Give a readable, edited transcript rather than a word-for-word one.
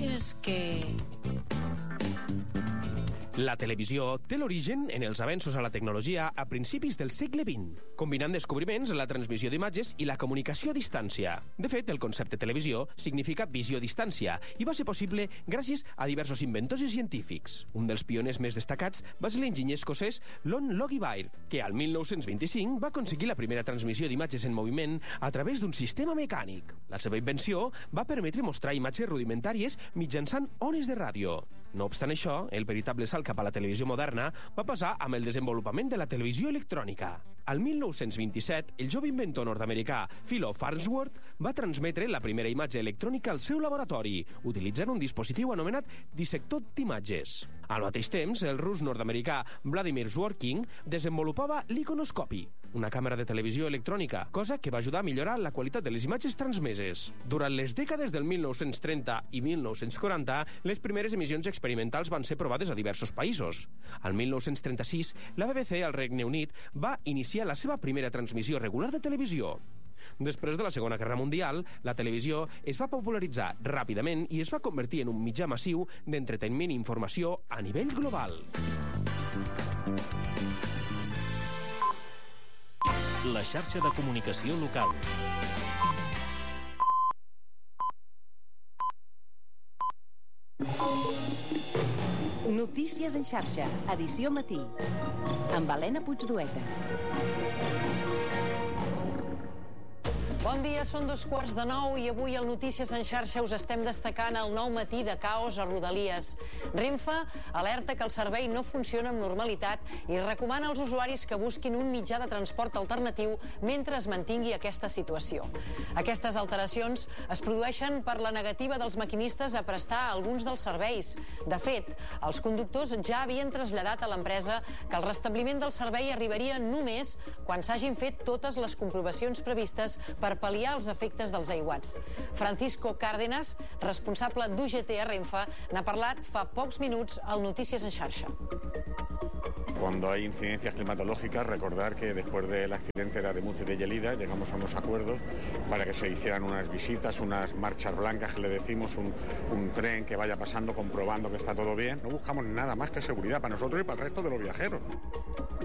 notícies que... La televisió té l'origen en els avenços a la tecnologia a principis del segle XX, combinant descobriments en la transmissió d'imatges i la comunicació a distància. De fet, el concepte televisió significa visió a distància i va ser possible gràcies a diversos inventors i científics. Un dels pioners més destacats va ser l'enginyer escocès Lon Logie Baird, que al 1925 va aconseguir la primera transmissió d'imatges en moviment a través d'un sistema mecànic. La seva invenció va permetre mostrar imatges rudimentàries mitjançant ones de ràdio. No obstant això, el veritable salt cap a la televisió moderna va passar amb el desenvolupament de la televisió electrònica. Al 1927, el jove inventor nord-americà Philo Farnsworth va transmetre la primera imatge electrònica al seu laboratori, utilitzant un dispositiu anomenat dissector d'imatges. Al mateix temps, el rus nord-americà Vladimir Zworykin desenvolupava l'iconoscopi, una càmera de televisió electrònica, cosa que va ajudar a millorar la qualitat de les imatges transmeses. Durant les dècades del 1930 i 1940, les primeres emissions experimentals van ser provades a diversos països. Al 1936, la BBC al Regne Unit va iniciar la seva primera transmissió regular de televisió. Després de la Segona Guerra Mundial, la televisió es va popularitzar ràpidament i es va convertir en un mitjà massiu d'entreteniment i informació a nivell global. La xarxa de comunicació local. Notícies en xarxa, edició matí, amb Helena Puigdueta. Bon dia, són 8:45 i avui al Notícies en xarxa us estem destacant el nou matí de caos a Rodalies. Renfe alerta que el servei no funciona amb normalitat i recomana als usuaris que busquin un mitjà de transport alternatiu mentre es mantingui aquesta situació. Aquestes alteracions es produeixen per la negativa dels maquinistes a prestar alguns dels serveis. De fet, els conductors ja havien traslladat a l'empresa que el restabliment del servei arribaria només quan s'hagin fet totes les comprovacions previstes per pal·liar els efectes dels aiguats. Francisco Cárdenas, responsable d'UGT a Renfe, n'ha parlat fa pocs minuts al Notícies en xarxa. Cuando hay incidencias climatológicas, recordar que después del accidente de Ademuz y de Llelida llegamos a unos acuerdos para que se hicieran unas visitas, unas marchas blancas que le decimos, un tren que vaya pasando comprobando que está todo bien. No buscamos nada más que seguridad para nosotros y para el resto de los viajeros.